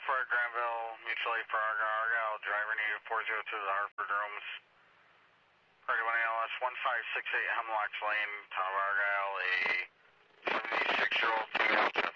for Granville, mutual aid for Argyle, driver needed 402 to the Hartford rooms. Party 1 ALS 1568 Hemlocks Lane, town of Argyle, a 76-year-old female